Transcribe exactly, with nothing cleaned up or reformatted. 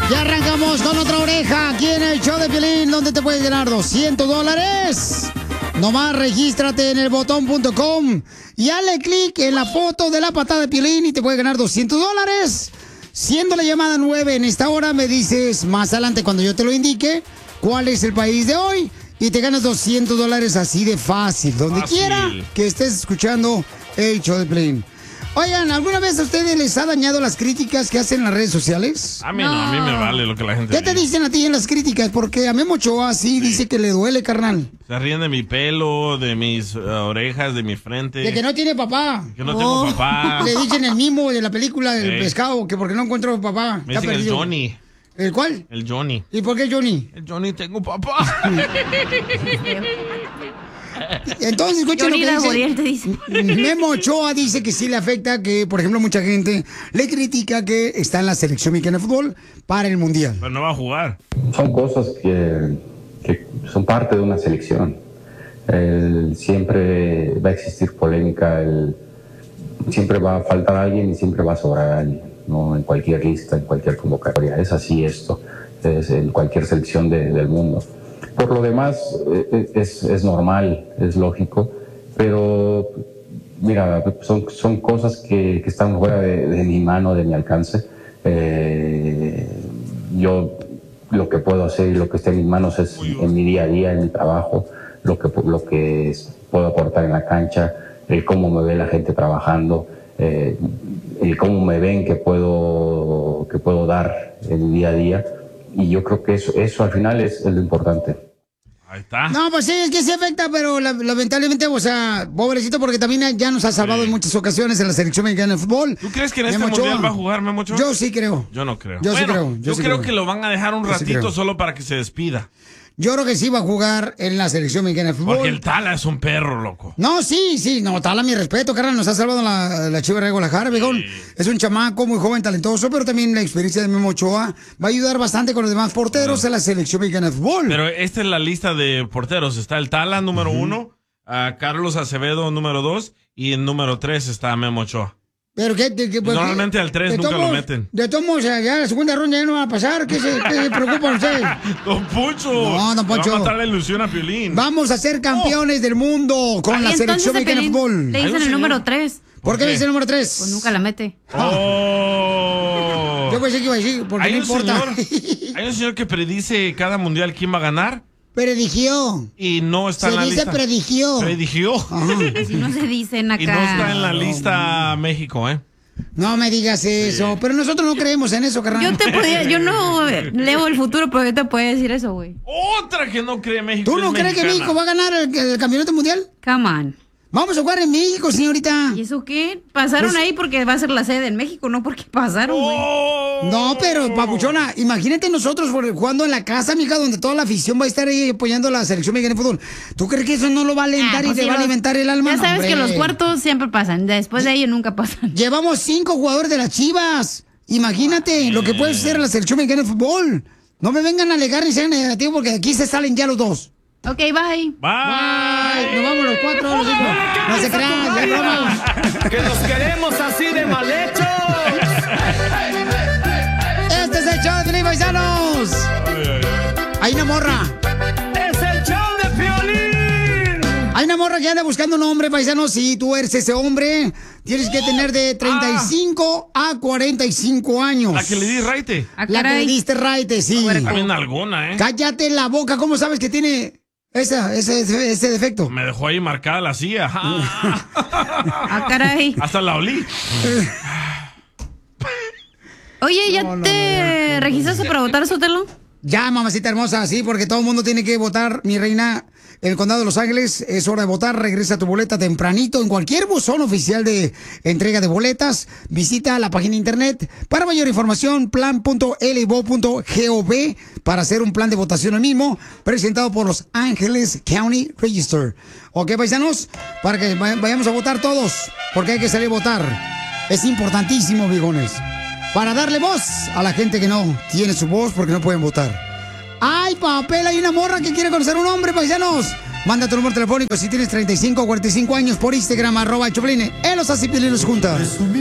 Ya arrancamos con otra oreja aquí en el show de Piolín, donde te puedes ganar doscientos dólares. Nomás regístrate en el botón punto com y dale clic en la foto de la patada de Piolín y te puedes ganar doscientos dólares. Siendo la llamada nueve en esta hora, me dices más adelante cuando yo te lo indique cuál es el país de hoy y te ganas doscientos dólares así de fácil, donde Fácil. quiera que estés escuchando el show de Piolín. Oigan, ¿alguna vez a ustedes les ha dañado las críticas que hacen en las redes sociales? A mí no, a mí me vale lo que la gente ¿Qué te dice. dicen a ti en las críticas? Porque a Memo Ochoa sí, dice que le duele, carnal. Se ríen de mi pelo, de mis uh, orejas, de mi frente. De que no tiene papá. Que no tengo papá. Le dicen el mismo de la película del Ey. pescado, que porque no encuentro papá. Me Está dicen el perdido. Johnny. ¿El cuál? El Johnny. ¿Y por qué Johnny? El Johnny, tengo papá. Entonces, escuchen lo Johnny que Laboriel te dice. dice. Memo Ochoa dice que sí le afecta, que por ejemplo mucha gente le critica que está en la selección mexicana de fútbol para el Mundial. Pero no va a jugar. Son cosas que, que son parte de una selección. El- siempre va a existir polémica, el- siempre va a faltar alguien y siempre va a sobrar alguien, ¿no? En cualquier lista, en cualquier convocatoria. Es así esto, es en cualquier selección de- del mundo. Por lo demás, eh, es, es normal, es lógico, pero mira, son, son cosas que, que están fuera de, de mi mano, de mi alcance. Eh, yo lo que puedo hacer y lo que está en mis manos es en mi día a día, en mi trabajo, lo que, lo que es- puedo aportar en la cancha, el cómo me ve la gente trabajando, eh, el cómo me ven que puedo, que puedo dar en mi día a día. Y yo creo que eso, eso al final es, es lo importante. Ahí está. No, pues sí, es que sí afecta, pero la- lamentablemente, o sea, pobrecito, porque también ya nos ha salvado Sí. en muchas ocasiones en la selección mexicana de fútbol. ¿Tú crees que en este Memo Ochoa. mundial va a jugar Memo Ochoa? Yo sí creo. Yo no creo. Yo sí Bueno, creo, yo Yo, sí creo creo. que lo van a dejar un Yo sí ratito creo. solo para que se despida. Yo creo que sí va a jugar en la selección mexicana de fútbol. Porque el Tala es un perro, loco. No, sí, sí, no, Tala, mi respeto, carnal, nos ha salvado la, la Chivas de Guadalajara, viejón. Es un chamaco muy joven, talentoso, pero también la experiencia de Memo Ochoa va a ayudar bastante con los demás porteros en la selección mexicana de fútbol. Pero esta es la lista de porteros. Está el Tala, número uno. a Carlos Acevedo, número dos. Y en número tres está Memo Ochoa. Pero qué, qué- qué- Normalmente al tres de nunca todos lo modos- meten. De todos modos, ya la segunda ronda ya no va a pasar. ¿Qué se, qué se preocupan ustedes? Don Poncho. No, don Poncho. Le va a matar la ilusión a Piolín. Vamos a ser campeones del mundo con la Y entonces selección a mexicana de Pelín fútbol. le Hay un dicen el señor- número tres. ¿Por qué qué? dice el número tres? Pues nunca la mete. Oh. Yo pensé que iba a decir, porque Hay no un, importa. señor, hay un señor que predice cada mundial quién va a ganar Predigió. y no está Se en la dice lista. predigió. Predigió. Si no se dicen acá. Y no está en la lista México, ¿eh? No me digas eso. Pero nosotros no creemos en eso, carnal. Yo te podía, yo no leo el futuro, pero yo te puedo decir eso, güey. Otra que no cree México. ¿Tú es no crees que mexicana. México va a ganar el, el campeonato mundial? Come on. Vamos a jugar en México, señorita. ¿Y eso qué? Pasaron Pues- ahí porque va a ser la sede en México, no porque pasaron, güey. Oh. No, pero, papuchona, imagínate nosotros por- jugando en la casa, mija, donde toda la afición va a estar ahí apoyando a la selección mexicana de fútbol. ¿Tú crees que eso no lo va a alentar Ah, y pues te sí, va a los- alimentar el alma? Ya No, sabes hombre. que los cuartos siempre pasan. Después de ellos nunca pasan. Llevamos cinco jugadores de las Chivas. Imagínate lo que puede ser la selección mexicana de fútbol. No me vengan a alegar ni sean negativos porque aquí se salen ya los dos. Ok, bye. Bye. Ay, nos vamos los cuatro, los cinco. No se crean, ya es broma. Que nos queremos así de mal hechos. Este es el show de Piolín, paisanos. Hay una morra. Es el show de Piolín. Hay una morra que anda buscando un hombre, paisanos. Si tú eres ese hombre, tienes que tener de treinta y cinco a cuarenta y cinco años. La que le di raite. Ah, La que le caray. diste raite, sí. También alguna, ¿eh? Cállate la boca. ¿Cómo sabes que tiene esa, ese, ese, ese defecto? Me dejó ahí marcada la silla. Ah. Ah, caray. Hasta la olí. Oye, ¿ya No, no, te registraste para votar, Sotelo? Ya, mamacita hermosa, sí, porque todo el mundo tiene que votar, mi reina. El condado de Los Ángeles, es hora de votar. Regresa tu boleta tempranito en cualquier buzón oficial de entrega de boletas. Visita la página de internet. Para mayor información, plan punto l b o punto gov para hacer un plan de votación el mismo, presentado por Los Ángeles County Register. ¿Ok, paisanos? Para que vay- vayamos a votar todos, porque hay que salir a votar. Es importantísimo, viejones, para darle voz a la gente que no tiene su voz porque no pueden votar. ¡Ay, papel! Hay una morra que quiere conocer a un hombre, paisanos. Manda tu número telefónico si tienes treinta y cinco o cuarenta y cinco años por Instagram, arroba Choplin. Él los hace y Piolín los junta.